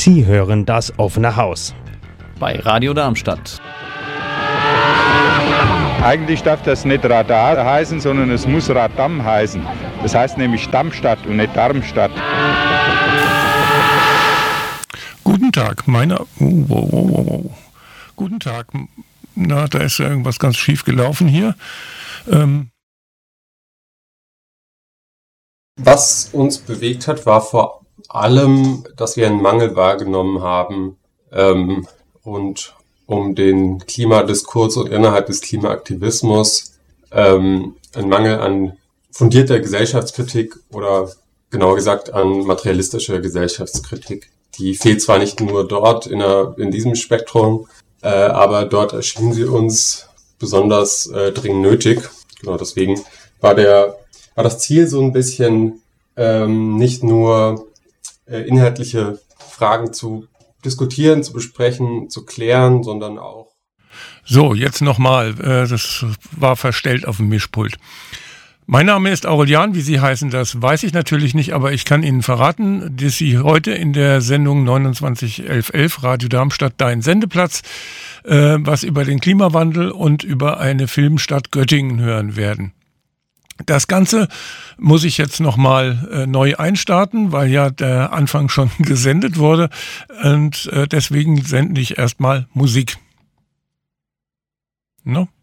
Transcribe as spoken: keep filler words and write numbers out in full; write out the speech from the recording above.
Sie hören das offene Haus bei Radio Darmstadt. Eigentlich darf das nicht Radar heißen, sondern es muss Radam heißen. Das heißt nämlich Darmstadt und nicht Darmstadt. Guten Tag, meine... Oh, oh, oh, oh. Guten Tag. Na, da ist ja irgendwas ganz schief gelaufen hier. Ähm... Was uns bewegt hat, war vor allem, dass wir einen Mangel wahrgenommen haben ähm, und um den Klimadiskurs und innerhalb des Klimaaktivismus ähm, einen Mangel an fundierter Gesellschaftskritik oder genauer gesagt an materialistischer Gesellschaftskritik. Die fehlt zwar nicht nur dort in, einer, in diesem Spektrum, äh, aber dort erschien sie uns besonders äh, dringend nötig. Genau, deswegen war der war das Ziel so ein bisschen ähm, nicht nur äh, inhaltliche Fragen zu diskutieren, zu besprechen, zu klären, sondern auch... So, jetzt nochmal, äh, das war verstellt auf dem Mischpult. Mein Name ist Aurelian, wie Sie heißen, das weiß ich natürlich nicht, aber ich kann Ihnen verraten, dass Sie heute in der Sendung neunundzwanzig elf elf Radio Darmstadt Dein Sendeplatz äh, was über den Klimawandel und über eine Filmstadt Göttingen hören werden. Das Ganze muss ich jetzt nochmal äh, neu einstarten, weil ja der Anfang schon gesendet wurde und äh, deswegen sende ich erstmal Musik. No?